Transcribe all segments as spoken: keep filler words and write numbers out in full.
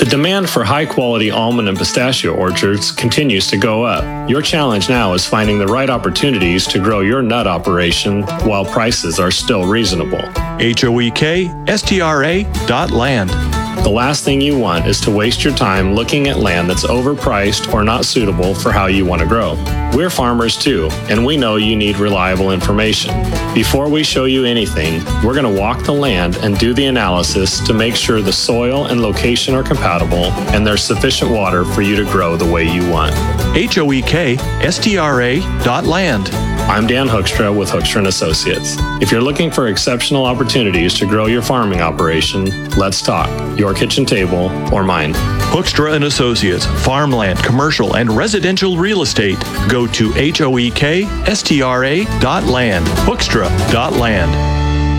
demand for high-quality almond and pistachio orchards continues to go up. Your challenge now is finding the right opportunities to grow your nut operation while prices are still reasonable. H O E K S T R A dot land. The last thing you want is to waste your time looking at land that's overpriced or not suitable for how you want to grow. We're farmers too, and we know you need reliable information. Before we show you anything, we're going to walk the land and do the analysis to make sure the soil and location are compatible and there's sufficient water for you to grow the way you want. H O E K S T R A dot land. I'm Dan Hoekstra with Hoekstra and Associates. If you're looking for exceptional opportunities to grow your farming operation, let's talk. Your kitchen table or mine. Hoekstra and Associates, farmland, commercial, and residential real estate. Go to H O E K S T R A dot land. Hoekstra dot land.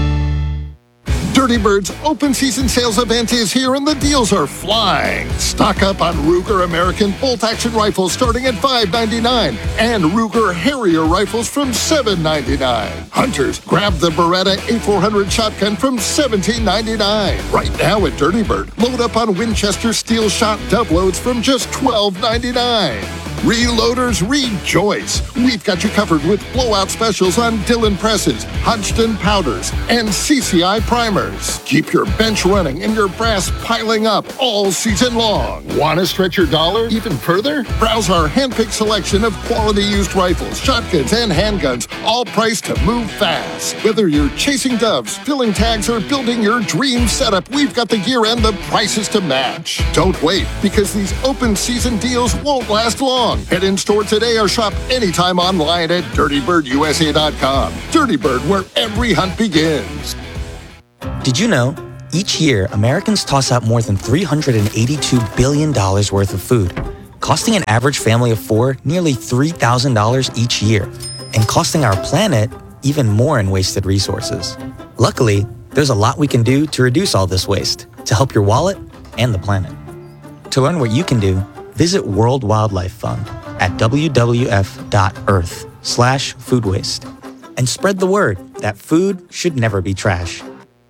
Dirty Bird's open season sales event is here and the deals are flying. Stock up on Ruger American bolt-action rifles starting at five ninety-nine and Ruger Harrier rifles from seven ninety-nine. Hunters, grab the Beretta A four hundred shotgun from seventeen ninety-nine. Right now at Dirty Bird, load up on Winchester Steel Shot dub loads from just twelve ninety-nine. Reloaders, rejoice! We've got you covered with blowout specials on Dillon presses, Hodgdon powders, and C C I primers. Keep your bench running and your brass piling up all season long. Want to stretch your dollar even further? Browse our handpicked selection of quality used rifles, shotguns, and handguns, all priced to move fast. Whether you're chasing doves, filling tags, or building your dream setup, we've got the gear and the prices to match. Don't wait, because these open season deals won't last long. Head in store today or shop anytime online at dirty bird U S A dot com. Dirty Bird, where every hunt begins. Did you know, each year, Americans toss out more than three hundred eighty-two billion dollars worth of food, costing an average family of four nearly three thousand dollars each year, and costing our planet even more in wasted resources. Luckily, there's a lot we can do to reduce all this waste, to help your wallet and the planet. To learn what you can do, visit World Wildlife Fund at w w f dot earth slash food waste and spread the word that food should never be trash.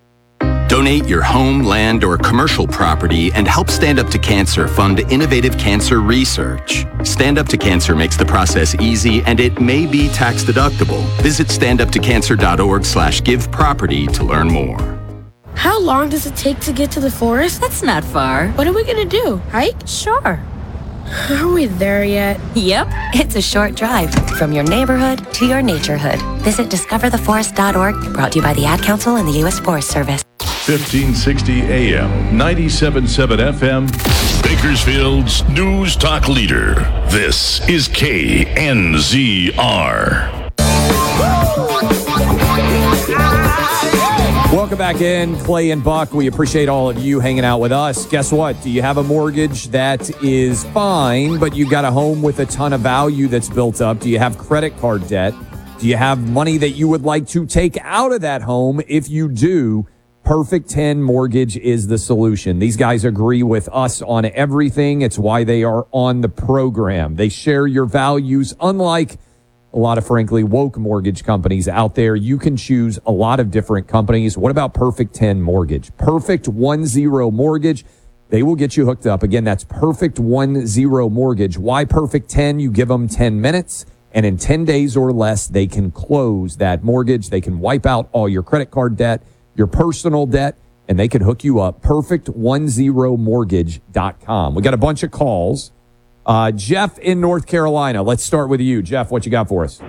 Donate your home, land, or commercial property and help Stand Up to Cancer fund innovative cancer research. Stand Up to Cancer makes the process easy and it may be tax deductible. Visit stand up to cancer dot org slash give property to learn more. How long does it take to get to the forest? That's not far. What are we gonna do? Hike? Sure. Are we there yet? Yep, it's a short drive from your neighborhood to your naturehood. Visit discover the forest dot org, brought to you by the Ad Council and the U S Forest Service. fifteen sixty A M, ninety-seven point seven F M. Bakersfield's News Talk leader. This is K N Z R. Welcome back in, Clay and Buck. We appreciate all of you hanging out with us. Guess what? Do you have a mortgage that is fine, but you got a home with a ton of value that's built up? Do you have credit card debt? Do you have money that you would like to take out of that home? If you do, Perfect ten Mortgage is the solution. These guys agree with us on everything. It's why they are on the program. They share your values, unlike a lot of, frankly, woke mortgage companies out there. You can choose a lot of different companies. What about Perfect ten Mortgage? Perfect ten Mortgage. They will get you hooked up. Again, that's Perfect ten Mortgage. Why Perfect ten? You give them ten minutes, and in ten days or less, they can close that mortgage. They can wipe out all your credit card debt, your personal debt, and they can hook you up. perfect ten mortgage dot com. We got a bunch of calls. Uh, Jeff in North Carolina. Let's start with you. Jeff, what you got for us?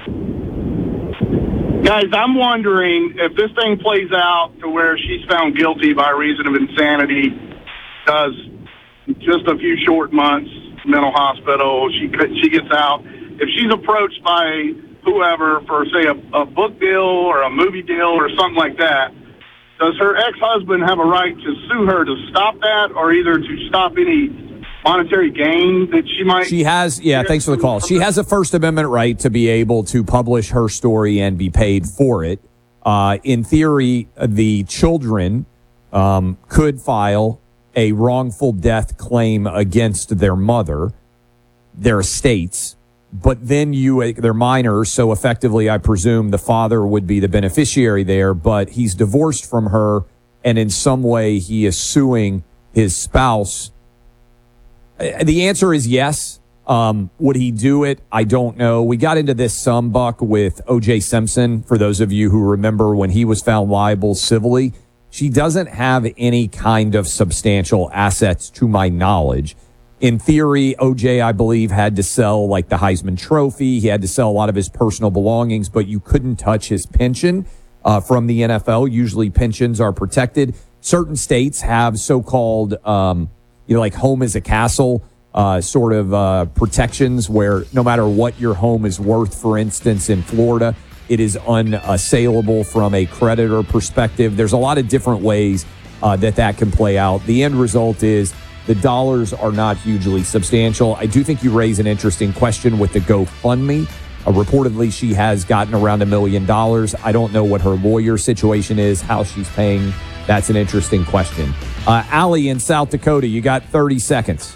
Guys, I'm wondering if this thing plays out to where she's found guilty by reason of insanity, does just a few short months, mental hospital, she she gets out. If she's approached by whoever for, say, a, a book deal or a movie deal or something like that, does her ex-husband have a right to sue her to stop that, or either to stop any monetary gain that she might... She has, yeah, thanks for the call. She has a First Amendment right to be able to publish her story and be paid for it. Uh, in theory, the children um, could file a wrongful death claim against their mother, their estates, but then you, they're minors, so effectively, I presume the father would be the beneficiary there, but he's divorced from her, and in some way he is suing his spouse The answer is yes. Um, would he do it? I don't know. We got into this some, Buck, with O J Simpson, for those of you who remember when he was found liable civilly. She doesn't have any kind of substantial assets to my knowledge. In theory, O J, I believe, had to sell like the Heisman Trophy. He had to sell a lot of his personal belongings, but you couldn't touch his pension uh, from the N F L. Usually pensions are protected. Certain states have so-called, um, you know, like home is a castle Uh, sort of uh, protections where no matter what your home is worth, for instance, in Florida, it is unassailable from a creditor perspective. There's a lot of different ways uh, that that can play out. The end result is the dollars are not hugely substantial. I do think you raise an interesting question with the GoFundMe. Uh, reportedly, she has gotten around a million dollars. I don't know what her lawyer situation is, how she's paying. That's an interesting question. Uh, Allie in South Dakota, you got thirty seconds.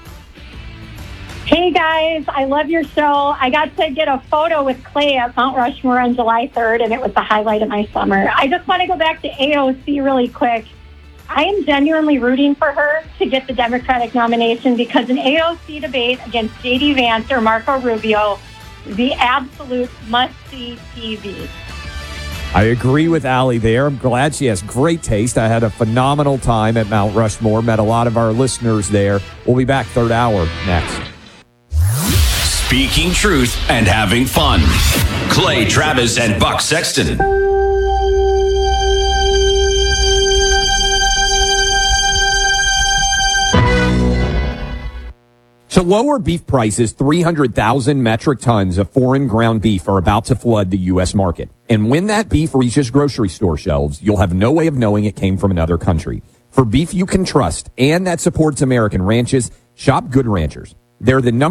Hey guys, I love your show. I got to get a photo with Clay at Mount Rushmore on July third, and it was the highlight of my summer. I just want to go back to A O C really quick. I am genuinely rooting for her to get the Democratic nomination because an A O C debate against J D Vance or Marco Rubio is the absolute must-see T V. I agree with Allie there. I'm glad she has great taste. I had a phenomenal time at Mount Rushmore, met a lot of our listeners there. We'll be back third hour next. Speaking truth and having fun. Clay Travis and Buck Sexton. So lower beef prices, three hundred thousand metric tons of foreign ground beef are about to flood the U S market. And when that beef reaches grocery store shelves, you'll have no way of knowing it came from another country. For beef you can trust and that supports American ranches, shop Good Ranchers. They're the number